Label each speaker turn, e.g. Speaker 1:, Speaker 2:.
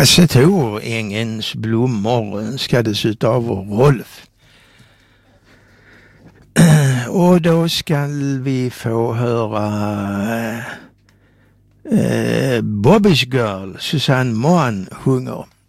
Speaker 1: Hasse Tor, Ängens blommor, önskades utav Rolf. Och då ska vi få höra Bobby's Girl, Susanne Mohan sjunger.